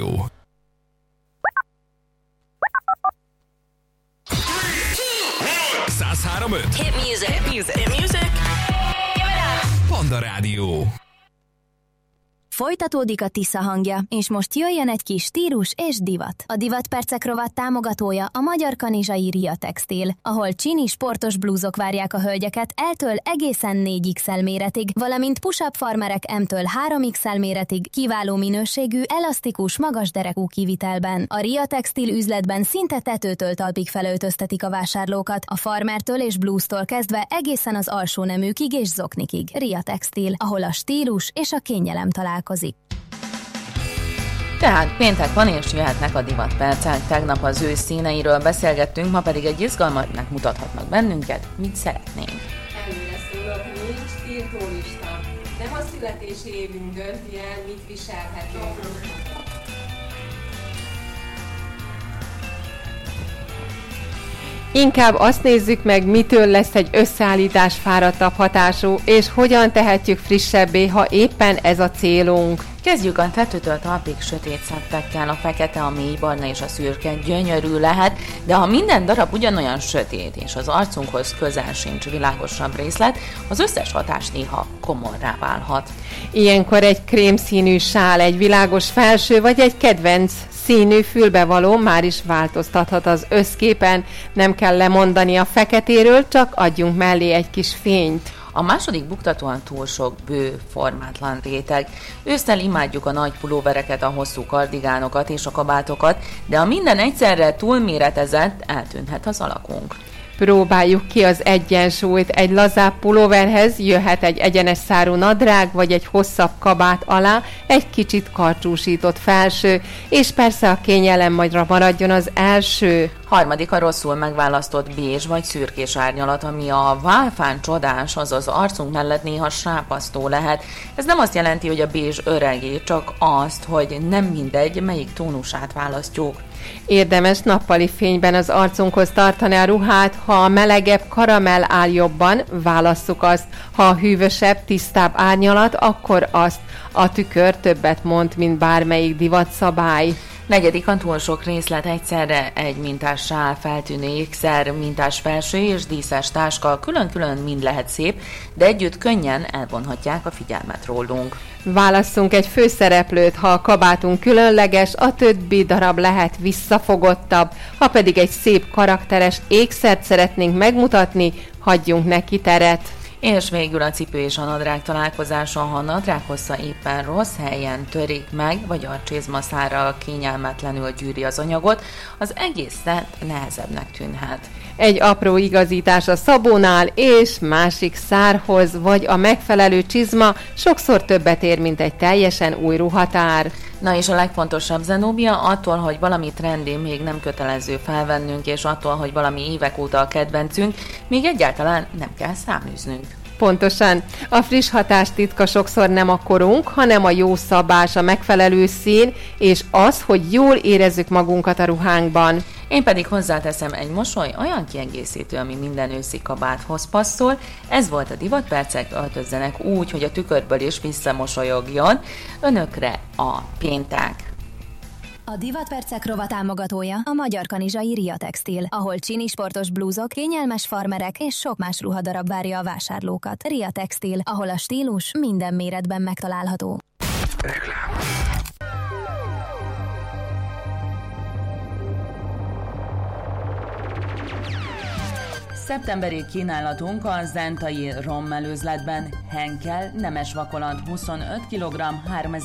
Rádió. Hit music. Hit music. Hit music. Give it up. Panda Rádió. Folytatódik a Tisza hangja, és most jöjjön egy kis stílus és divat. A Divatpercek rovat támogatója a magyar kanizsai Ria Textil, ahol csini sportos blúzok várják a hölgyeket L-től egészen 4XL méretig, valamint push-up farmerek M-től 3XL méretig kiváló minőségű, elasztikus, magas derekú kivitelben. A Ria Textil üzletben szinte tetőtől talpig felöltöztetik a vásárlókat, a farmertől és blúztól kezdve egészen az alsó neműkig és zoknikig. Ria Textil, ahol a stílus és a kényelem találkozik. Tehát péntek van, és jöhetnek a divatpercek. Tegnap az ősz színeiről beszélgettünk, ma pedig egy izgalmat megmutathatnak bennünket, mit szeretnénk. Előre szólok, nincs tiltólista. Nem a születési évünk dönti el, mit viselhetünk. Inkább azt nézzük meg, mitől lesz egy összeállítás fáradtabb hatású, és hogyan tehetjük frissebbé, ha éppen ez a célunk. Kezdjük a tetőtől talpig sötét szettekkel, a fekete, a mélybarna és a szürke gyönyörű lehet, de ha minden darab ugyanolyan sötét, és az arcunkhoz közel sincs világosabb részlet, az összes hatás néha komorrá válhat. Ilyenkor egy krémszínű sál, egy világos felső vagy egy kedvenc színű fülbevaló már is változtathat az összképen, nem kell lemondani a feketéről, csak adjunk mellé egy kis fényt. A második buktatóan túl sok bő, formátlan réteg. Ősszel imádjuk a nagy pulóvereket, a hosszú kardigánokat és a kabátokat, de ha minden egyszerre túlméretezett, eltűnhet az alakunk. Próbáljuk ki az egyensúlyt, egy lazább pulóverhez jöhet egy egyenes szárú nadrág, vagy egy hosszabb kabát alá egy kicsit karcsúsított felső, és persze a kényelem magyra maradjon az első. Harmadik a rosszul megválasztott bézs vagy szürkés árnyalat, ami a válfán csodás, azaz arcunk mellett néha sápasztó lehet. Ez nem azt jelenti, hogy a bézs öregé, csak azt, hogy nem mindegy, melyik tónusát választjuk. Érdemes nappali fényben az arcunkhoz tartani a ruhát, ha a melegebb karamell áll jobban, válasszuk azt. Ha a hűvösebb, tisztább árnyalat, akkor azt. A tükör többet mond, mint bármelyik divatszabály. Negyedik a túl sok részlet egyszerre, egy mintás sál, feltűnő ékszer, mintás felső és díszes táska, külön-külön mind lehet szép, de együtt könnyen elvonhatják a figyelmet rólunk. Válasszunk egy főszereplőt, ha a kabátunk különleges, a többi darab lehet visszafogottabb, ha pedig egy szép karakteres ékszert szeretnénk megmutatni, hagyjunk neki teret. És végül a cipő és a nadrág találkozása, ha a nadrág hossza éppen rossz helyen törik meg, vagy a csizmaszára kényelmetlenül gyűri az anyagot, az egész szett nehezebbnek tűnhet. Egy apró igazítás a szabónál és másik szárhoz, vagy a megfelelő csizma sokszor többet ér, mint egy teljesen új ruhatár. Na és a legfontosabb, Zenóbia, attól, hogy valami trendi, még nem kötelező felvennünk, és attól, hogy valami évek óta a kedvencünk, még egyáltalán nem kell száműznünk. Pontosan. A friss hatás titka sokszor nem a korunk, hanem a jó szabás, a megfelelő szín, és az, hogy jól érezzük magunkat a ruhánkban. Én pedig hozzáteszem egy mosoly, olyan kiegészítő, ami minden őszi kabáthoz passzol. Ez volt a Divatpercek, öltözzenek úgy, hogy a tükörből is visszamosolyogjon. Önökre a péntek. A Divatpercek rovat támogatója a magyar kanizsai Ria Textil, ahol csini sportos blúzok, kényelmes farmerek és sok más ruhadarab várja a vásárlókat. Ria Textil, ahol a stílus minden méretben megtalálható. Reklám. Szeptemberi kínálatunk a zentai rommelőzletben. Henkel, nemes vakolant 25 kg, 3000